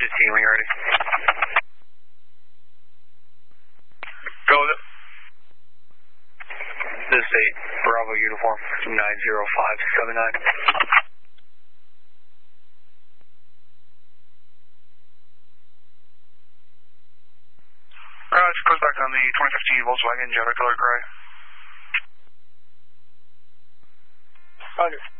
team when you're ready. Go with it. This is 8, Bravo uniform, 90579. It goes back on the 2015 Volkswagen Jetta color gray. Roger.